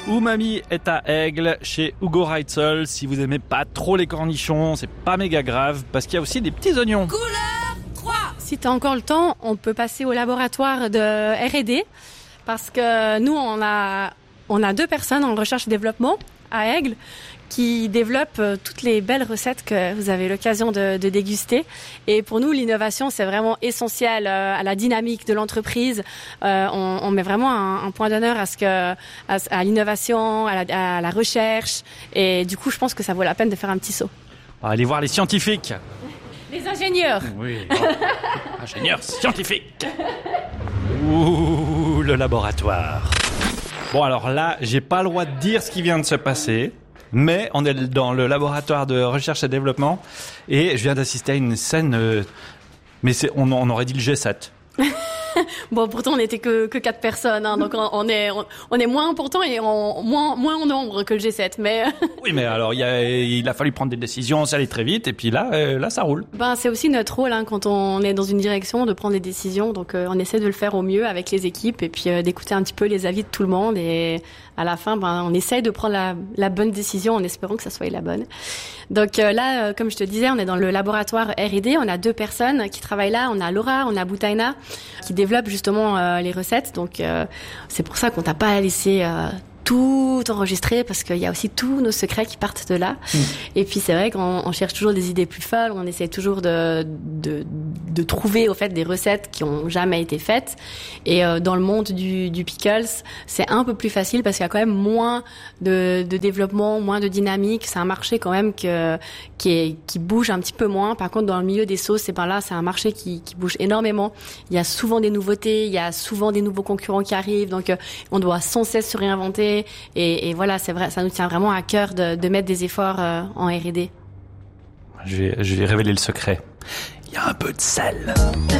Umami est à Aigle, chez Hugo Reitzel. Si vous aimez pas trop les cornichons, c'est pas méga grave, parce qu'il y a aussi des petits oignons. Couleur 3. Si tu as encore le temps, on peut passer au laboratoire de R&D, parce que nous, on a 2 personnes en recherche et développement à Aigle qui développent toutes les belles recettes que vous avez l'occasion de déguster. Et pour nous, l'innovation, c'est vraiment essentiel à la dynamique de l'entreprise. On met vraiment un point d'honneur à l'innovation, à la recherche. Et du coup, je pense que ça vaut la peine de faire un petit saut. On va aller voir les scientifiques. Les ingénieurs. Oui. Ingénieurs scientifiques. Ouh, le laboratoire. Bon, alors là, j'ai pas le droit de dire ce qui vient de se passer. Mais on est dans le laboratoire de recherche et développement et je viens d'assister à une scène, mais on aurait dit le G7. Bon, pourtant on n'était que 4 personnes, hein, donc on est moins important et moins en nombre que le G7. Mais oui, mais alors il a fallu prendre des décisions, ça allait très vite et puis là ça roule. Ben c'est aussi notre rôle hein, quand on est dans une direction de prendre des décisions, donc on essaie de le faire au mieux avec les équipes et puis d'écouter un petit peu les avis de tout le monde et à la fin on essaie de prendre la bonne décision en espérant que ça soit la bonne. Donc là, comme je te disais, on est dans le laboratoire R&D, on a 2 personnes qui travaillent là, on a Laura, on a Boutaina qui développent justement les recettes. Donc c'est pour ça qu'on t'a pas laissé tout enregistrer parce qu'il y a aussi tous nos secrets qui partent de là. Et puis c'est vrai qu'on cherche toujours des idées plus folles, on essaie toujours de trouver au fait des recettes qui ont jamais été faites. Et dans le monde du pickles, c'est un peu plus facile parce qu'il y a quand même moins de développement, moins de dynamique. C'est un marché quand même qui bouge un petit peu moins. Par contre, dans le milieu des sauces, c'est un marché qui bouge énormément. Il y a souvent des nouveautés, il y a souvent des nouveaux concurrents qui arrivent. Donc on doit sans cesse se réinventer. Et voilà, c'est vrai, ça nous tient vraiment à cœur de mettre des efforts en R&D. Je vais révéler le secret. Il y a un peu de sel.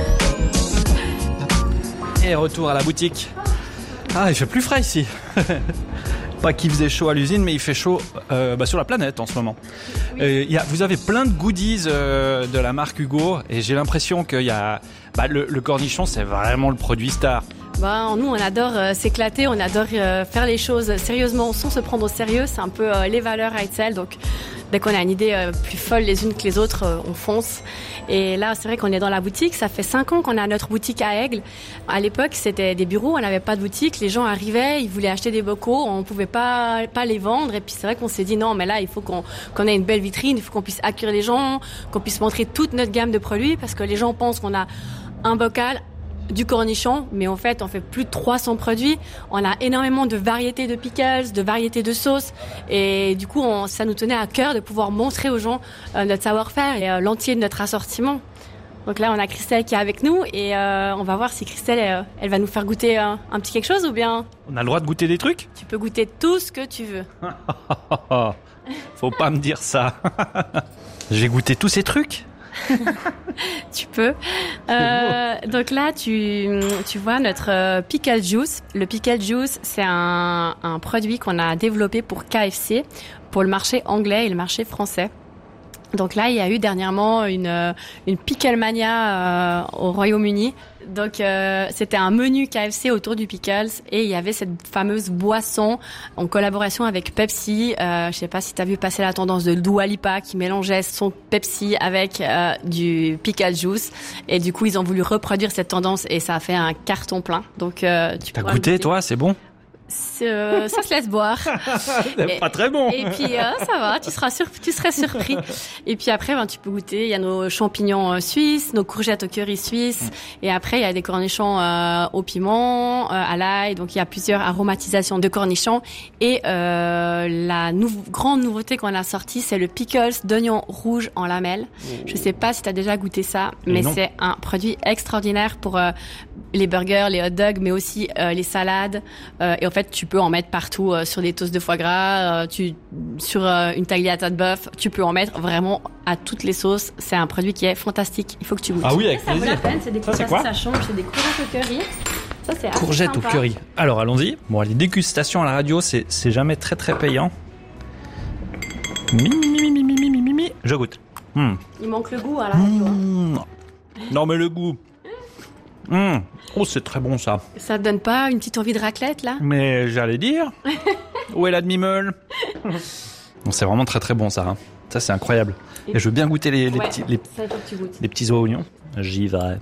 Et retour à la boutique. Ah, il fait plus frais ici. Pas qu'il faisait chaud à l'usine, mais il fait chaud sur la planète en ce moment. Oui. Vous avez plein de goodies de la marque Hugo, et j'ai l'impression qu'il y a le cornichon, c'est vraiment le produit star. Nous, on adore s'éclater, on adore faire les choses sérieusement sans se prendre au sérieux. C'est un peu les valeurs Reitzel. Donc, dès qu'on a une idée plus folle les unes que les autres, on fonce. Et là, c'est vrai qu'on est dans la boutique. Ça fait 5 ans qu'on a notre boutique à Aigle. À l'époque, c'était des bureaux, on n'avait pas de boutique. Les gens arrivaient, ils voulaient acheter des bocaux, on pouvait pas les vendre. Et puis, c'est vrai qu'on s'est dit non, mais là, il faut qu'on ait une belle vitrine, il faut qu'on puisse accueillir les gens, qu'on puisse montrer toute notre gamme de produits, parce que les gens pensent qu'on a un bocal, du cornichon, mais en fait, on fait plus de 300 produits. On a énormément de variétés de pickles, de variétés de sauces. Et du coup, ça nous tenait à cœur de pouvoir montrer aux gens notre savoir-faire et l'entier de notre assortiment. Donc là, on a Christelle qui est avec nous et on va voir si Christelle, elle va nous faire goûter un petit quelque chose ou bien... On a le droit de goûter des trucs ? Tu peux goûter tout ce que tu veux. Faut pas me dire ça. J'ai goûté tous ces trucs ? Tu peux. Donc là, tu vois notre pickle juice. Le pickle juice, c'est un produit qu'on a développé pour KFC, pour le marché anglais et le marché français. Donc là, il y a eu dernièrement une Pickle Mania au Royaume-Uni. Donc c'était un menu KFC autour du pickles et il y avait cette fameuse boisson en collaboration avec Pepsi. Je sais pas si tu as vu passer la tendance de Dua Lipa qui mélangeait son Pepsi avec du pickle juice et du coup ils ont voulu reproduire cette tendance et ça a fait un carton plein. Donc tu peux goûter toi, c'est bon? Ça se laisse boire. C'est pas très bon. Et puis ça va, tu serais surpris. Et puis après, tu peux goûter. Il y a nos champignons suisses, nos courgettes au curry suisse. Et après, il y a des cornichons au piment, à l'ail. Donc il y a plusieurs aromatisations de cornichons. Et la grande nouveauté qu'on a sortie, c'est le pickles d'oignon rouge en lamelles. Je sais pas si tu as déjà goûté ça, mais c'est un produit extraordinaire pour les burgers, les hot dogs, mais aussi les salades. Et en fait, tu peux en mettre partout sur des toasts de foie gras, sur une tagliata de bœuf. Tu peux en mettre vraiment à toutes les sauces. C'est un produit qui est fantastique. Il faut que tu goûtes. Ah oui, avec ça plaisir. Ça vaut la peine. C'est des courgettes, ça change. C'est des courgettes au curry. Ça, c'est courgettes au curry. Alors, allons-y. Bon, les dégustations à la radio, c'est jamais très très payant. Je goûte. Il manque le goût à la radio. Non, mais le goût. Oh, c'est très bon ça. Ça te donne pas une petite envie de raclette là? Mais j'allais dire, où est la demi-meule? C'est vraiment très très bon ça. Hein. Ça c'est incroyable. Et je veux bien goûter les petits oignons. J'y vais.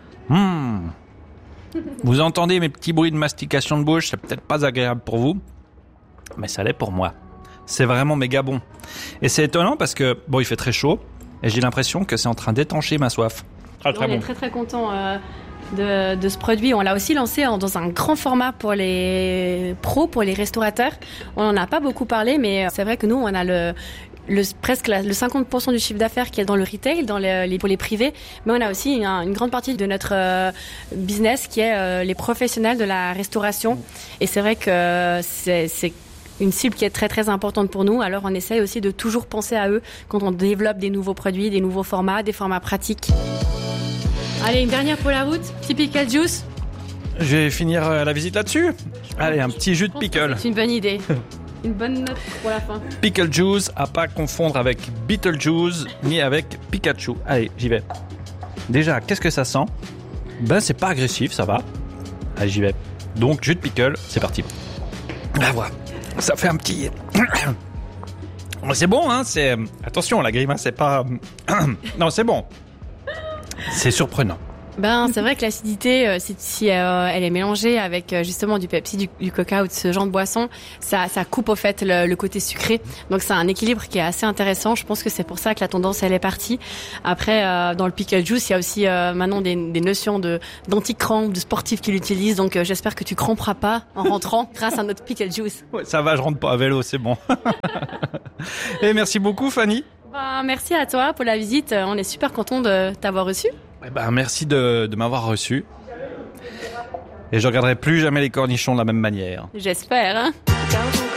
Vous entendez mes petits bruits de mastication de bouche, c'est peut-être pas agréable pour vous, mais ça l'est pour moi. C'est vraiment méga bon. Et c'est étonnant parce que, bon, il fait très chaud, et j'ai l'impression que c'est en train d'étancher ma soif. Très bon. On est très très content de ce produit. On l'a aussi lancé dans un grand format pour les pros, pour les restaurateurs. On n'en a pas beaucoup parlé, mais c'est vrai que nous, on a presque le 50% du chiffre d'affaires qui est dans le retail, pour les privés, mais on a aussi une grande partie de notre business qui est les professionnels de la restauration. Et c'est vrai que c'est une cible qui est très très importante pour nous. Alors on essaye aussi de toujours penser à eux quand on développe des nouveaux produits, des nouveaux formats, des formats pratiques. Allez, une dernière pour la route, petit pickle juice. Je vais finir la visite là-dessus. Allez, un petit jus de pickle. C'est une bonne idée. Une bonne note pour la fin. Pickle juice, à pas confondre avec Beetlejuice ni avec Pikachu. Allez, j'y vais. Déjà, qu'est-ce que ça sent? Ben, c'est pas agressif, ça va. Allez, j'y vais. Donc, jus de pickle, c'est parti. Ah, voilà. Ça fait un petit... C'est bon, hein, c'est... Attention, la grimace, c'est pas... Non, c'est bon. C'est surprenant. C'est vrai que l'acidité, si elle est mélangée avec justement du Pepsi, du Coca ou de ce genre de boisson, ça coupe au fait le côté sucré. Donc c'est un équilibre qui est assez intéressant. Je pense que c'est pour ça que la tendance elle est partie. Après, dans le pickle juice, il y a aussi maintenant des notions d'anti-crampe, de sportifs qui l'utilisent. Donc j'espère que tu cramperas pas en rentrant grâce à notre pickle juice. Ouais, ça va, je rentre pas à vélo, c'est bon. Et merci beaucoup, Fanny. Merci à toi pour la visite. On est super content de t'avoir reçu. Merci de m'avoir reçu. Et je regarderai plus jamais les cornichons de la même manière. J'espère, hein.